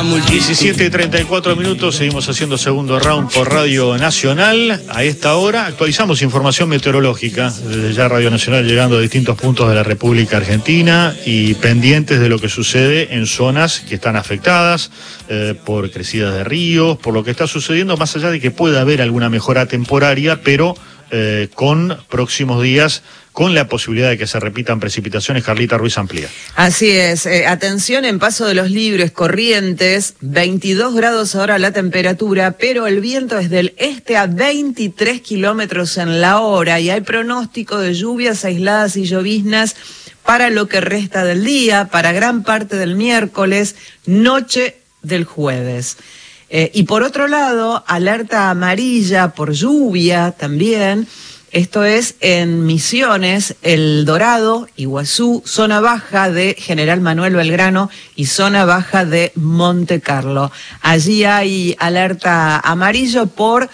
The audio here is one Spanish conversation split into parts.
17:34, seguimos haciendo segundo round por Radio Nacional. A esta hora actualizamos información meteorológica, desde ya Radio Nacional llegando a distintos puntos de la República Argentina y pendientes de lo que sucede en zonas que están afectadas por crecidas de ríos, por lo que está sucediendo, más allá de que pueda haber alguna mejora temporaria, pero con próximos días, con la posibilidad de que se repitan precipitaciones. Carlita Ruiz amplía. Así es, atención en Paso de los Libres, Corrientes, 22 grados ahora la temperatura, pero el viento es del este a 23 kilómetros en la hora y hay pronóstico de lluvias aisladas y lloviznas para lo que resta del día, para gran parte del miércoles, noche del jueves. Y por otro lado, alerta amarilla por lluvia también. Esto es en Misiones, El Dorado, Iguazú, zona baja de General Manuel Belgrano y zona baja de Monte Carlo. Allí hay alerta amarillo por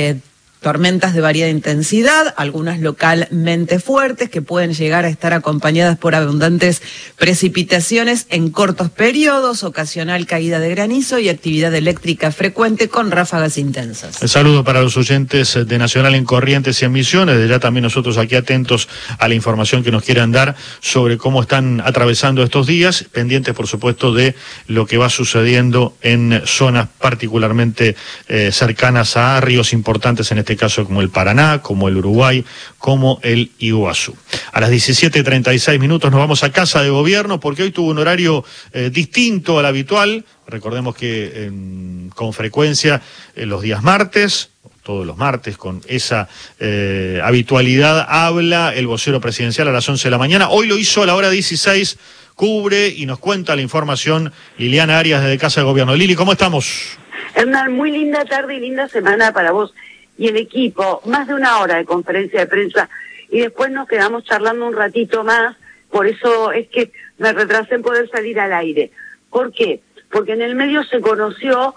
tormentas de variada intensidad, algunas localmente fuertes que pueden llegar a estar acompañadas por abundantes precipitaciones en cortos periodos, ocasional caída de granizo y actividad eléctrica frecuente con ráfagas intensas. El saludo para los oyentes de Nacional en Corrientes y en Misiones, de ya también nosotros aquí atentos a la información que nos quieran dar sobre cómo están atravesando estos días, pendientes por supuesto de lo que va sucediendo en zonas particularmente cercanas a ríos importantes, en este caso como el Paraná, como el Uruguay, como el Iguazú. A las 17:36 nos vamos a Casa de Gobierno porque hoy tuvo un horario distinto al habitual. Recordemos que con frecuencia los días martes, todos los martes, con esa habitualidad, habla el vocero presidencial a las 11 de la mañana. Hoy lo hizo a la hora 16, cubre y nos cuenta la información Liliana Arias desde Casa de Gobierno. Lili, ¿cómo estamos? Hernán, muy linda tarde y linda semana para vos y el equipo, más de una hora de conferencia de prensa y después nos quedamos charlando un ratito más, por eso es que me retrasé en poder salir al aire. ¿Por qué? Porque en el medio se conoció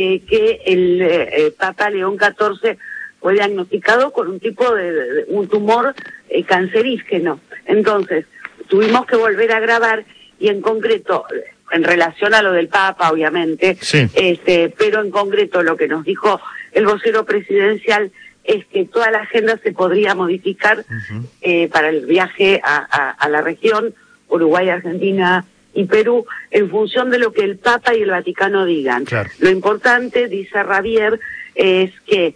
que el Papa León XIV fue diagnosticado con un tipo de un tumor cancerígeno. Entonces, tuvimos que volver a grabar y en concreto, en relación a lo del Papa, obviamente, sí. Pero en concreto lo que nos dijo el vocero presidencial es que toda la agenda se podría modificar para el viaje a la región, Uruguay, Argentina y Perú, en función de lo que el Papa y el Vaticano digan. Claro. Lo importante, dice Javier, es que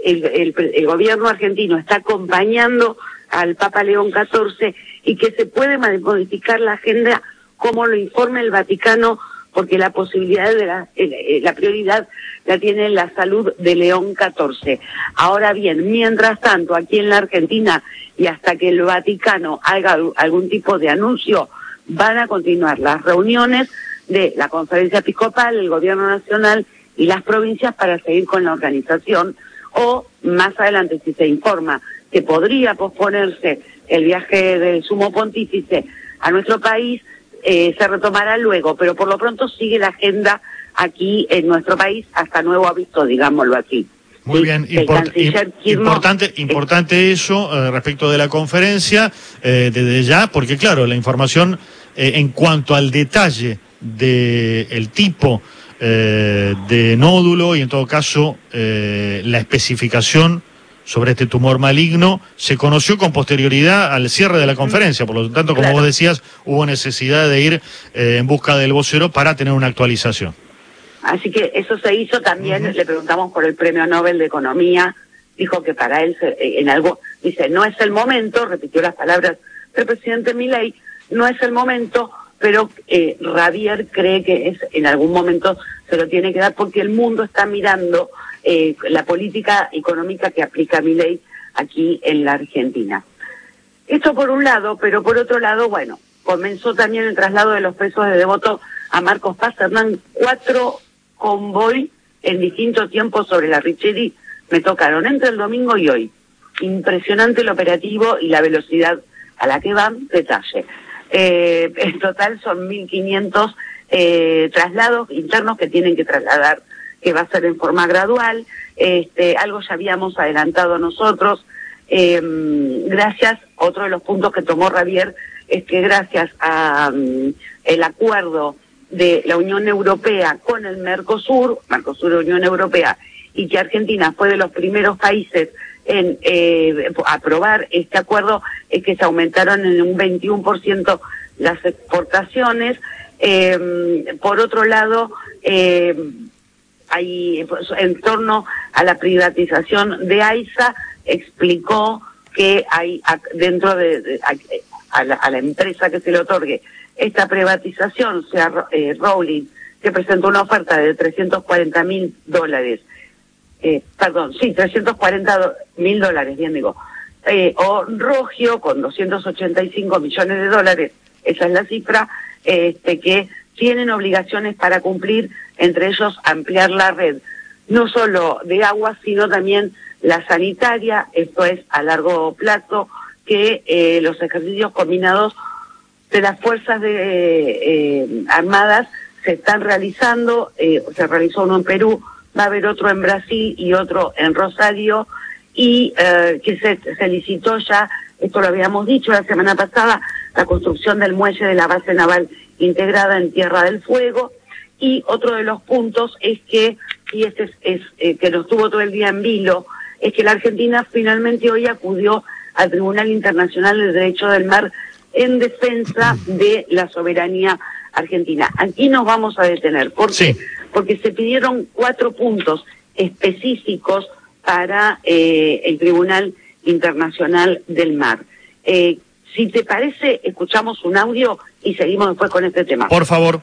el gobierno argentino está acompañando al Papa León XIV y que se puede modificar la agenda como lo informe el Vaticano, porque la posibilidad de la prioridad la tiene la salud de León XIV. Ahora bien, mientras tanto, aquí en la Argentina, y hasta que el Vaticano haga algún tipo de anuncio, van a continuar las reuniones de la Conferencia Episcopal, el Gobierno Nacional y las provincias para seguir con la organización, o más adelante, si se informa que podría posponerse el viaje del Sumo Pontífice a nuestro país, se retomará luego, pero por lo pronto sigue la agenda aquí en nuestro país hasta nuevo aviso, digámoslo así. Muy bien, importante eso respecto de la conferencia, desde ya, porque claro, la información en cuanto al detalle del tipo de nódulo y en todo caso la especificación sobre este tumor maligno se conoció con posterioridad al cierre de la conferencia, por lo tanto, como vos decías, hubo necesidad de ir en busca del vocero para tener una actualización. Así que eso se hizo también, le preguntamos por el Premio Nobel de Economía, dijo que para él en algo, dice, no es el momento, repitió las palabras del presidente Milei, no es el momento, pero Javier cree que en algún momento se lo tiene que dar porque el mundo está mirando la política económica que aplica Milei aquí en la Argentina. Esto por un lado, pero por otro lado, bueno, comenzó también el traslado de los presos de Devoto a Marcos Paz. Hernán, 4 convoy en distintos tiempos sobre la Richeri me tocaron entre el domingo y hoy. Impresionante el operativo y la velocidad a la que van, detalle. En total son 1.500 traslados internos que tienen que trasladar, que va a ser en forma gradual, algo ya habíamos adelantado nosotros, gracias, otro de los puntos que tomó Javier es que gracias a el acuerdo de la Unión Europea con el Mercosur y Unión Europea, y que Argentina fue de los primeros países en aprobar este acuerdo, es que se aumentaron en un 21% las exportaciones. Por otro lado, hay, en torno a la privatización de AISA, explicó que hay dentro a la empresa que se le otorgue esta privatización, sea Rowling, que presentó una oferta de $340.000, $340.000, bien digo, o Rogio con $285 millones, esa es la cifra, que tienen obligaciones para cumplir, entre ellos ampliar la red, no solo de agua, sino también la sanitaria, esto es a largo plazo, que los ejercicios combinados de las fuerzas armadas se están realizando, se realizó uno en Perú, va a haber otro en Brasil y otro en Rosario, y que se licitó ya, esto lo habíamos dicho la semana pasada, la construcción del muelle de la base naval integrada en Tierra del Fuego. Y otro de los puntos es que, y este es que nos tuvo todo el día en vilo, es que la Argentina finalmente hoy acudió al Tribunal Internacional del Derecho del Mar en defensa de la soberanía argentina. Aquí nos vamos a detener. ¿Por qué? Porque se pidieron 4 puntos específicos para el Tribunal Internacional del Mar. Si te parece, escuchamos un audio y seguimos después con este tema. Por favor.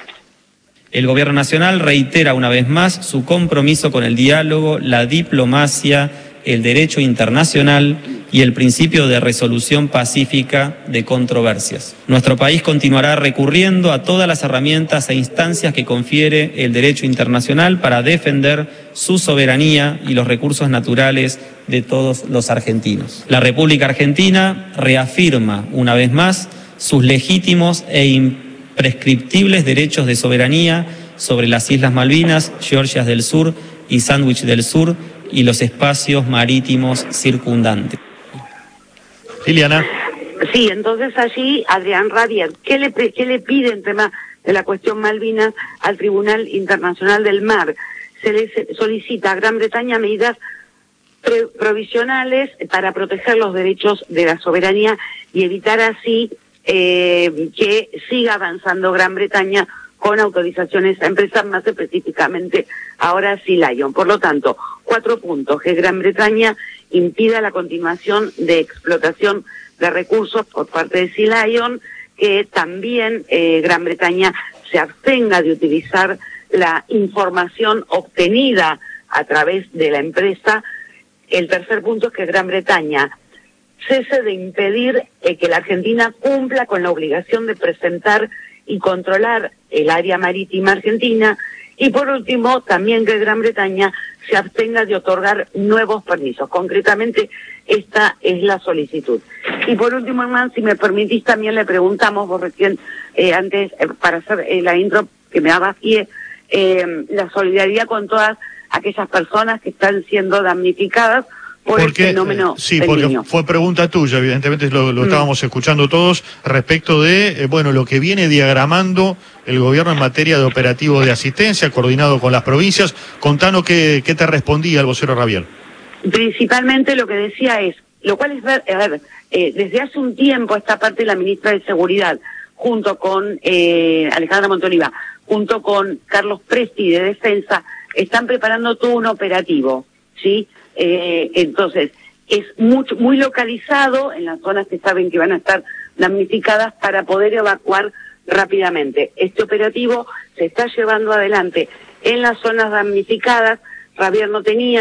El Gobierno Nacional reitera una vez más su compromiso con el diálogo, la diplomacia, el derecho internacional y el principio de resolución pacífica de controversias. Nuestro país continuará recurriendo a todas las herramientas e instancias que confiere el derecho internacional para defender su soberanía y los recursos naturales de todos los argentinos. La República Argentina reafirma una vez más sus legítimos e imprescriptibles derechos de soberanía sobre las Islas Malvinas, Georgias del Sur y Sandwich del Sur y los espacios marítimos circundantes. Liliana. Sí, entonces allí Adrián Rabier, ¿qué le pide en tema de la cuestión Malvinas al Tribunal Internacional del Mar? Se le solicita a Gran Bretaña medidas provisionales para proteger los derechos de la soberanía y evitar así que siga avanzando Gran Bretaña con autorizaciones a empresas, más específicamente ahora Sea Lion. Por lo tanto, 4 puntos: que Gran Bretaña impida la continuación de explotación de recursos por parte de Sea Lion, que también Gran Bretaña se abstenga de utilizar la información obtenida a través de la empresa. El tercer punto es que Gran Bretaña cese de impedir que la Argentina cumpla con la obligación de presentar y controlar el área marítima argentina. Y por último, también que Gran Bretaña se abstenga de otorgar nuevos permisos. Concretamente, esta es la solicitud. Y por último, Hernán, si me permitís, también le preguntamos, vos recién, antes, para hacer la intro que me daba pie, la solidaridad con todas aquellas personas que están siendo damnificadas por el fenómeno sí, del porque Niño. fue pregunta tuya, evidentemente lo estábamos escuchando todos, respecto de lo que viene diagramando el gobierno en materia de operativo de asistencia, coordinado con las provincias. Contanos qué te respondía el vocero Rabier. Principalmente lo que decía es, lo cual es ver, desde hace un tiempo esta parte de la ministra de Seguridad, junto con Alejandra Montoliva, junto con Carlos Presti de Defensa, están preparando todo un operativo, ¿sí? Entonces, es muy localizado en las zonas que saben que van a estar damnificadas para poder evacuar rápidamente. Este operativo se está llevando adelante en las zonas damnificadas. Rabier no tenía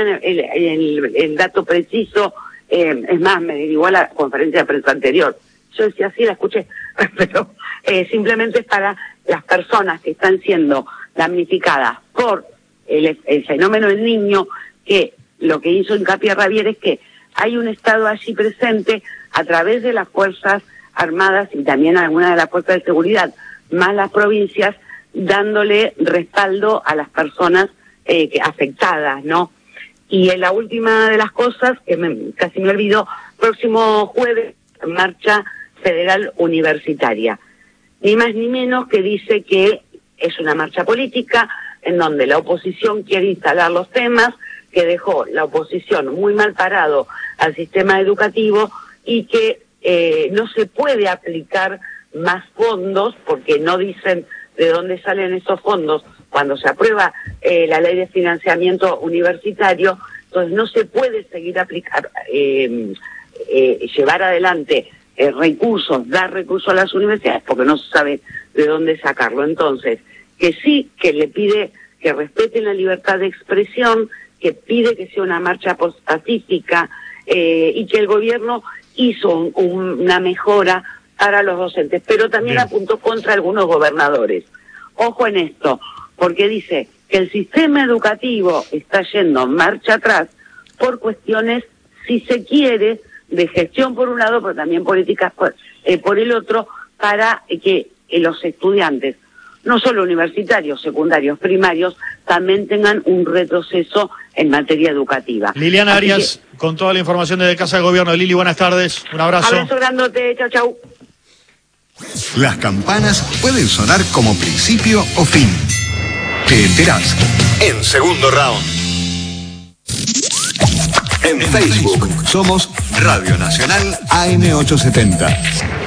el dato preciso, es más, me derivó a la conferencia de prensa anterior. Yo decía, sí, la escuché, pero simplemente es para las personas que están siendo damnificadas por el fenómeno del Niño, que lo que hizo hincapié Rabier es que hay un Estado allí presente a través de las Fuerzas Armadas y también algunas de las Fuerzas de Seguridad, más las provincias, dándole respaldo a las personas afectadas, ¿no? Y en la última de las cosas, que casi me olvidó, próximo jueves, marcha federal universitaria. Ni más ni menos que dice que es una marcha política en donde la oposición quiere instalar los temas, que dejó la oposición muy mal parado al sistema educativo y que no se puede aplicar más fondos porque no dicen de dónde salen esos fondos cuando se aprueba la ley de financiamiento universitario. Entonces no se puede seguir llevar adelante recursos, dar recursos a las universidades porque no se sabe de dónde sacarlo. Entonces, que sí, que le pide que respeten la libertad de expresión, que pide que sea una marcha pacífica y que el gobierno hizo una mejora para los docentes, pero también apuntó contra algunos gobernadores. Ojo en esto, porque dice que el sistema educativo está yendo marcha atrás por cuestiones, si se quiere, de gestión por un lado, pero también políticas por el otro, para que los estudiantes, no solo universitarios, secundarios, primarios, también tengan un retroceso en materia educativa. Liliana Arias, con toda la información desde Casa de Gobierno. Lili, buenas tardes, un abrazo. Abrazo grandote, chau, chau. Las campanas pueden sonar como principio o fin. Te enterás en Segundo Round. En Facebook somos Radio Nacional AM870.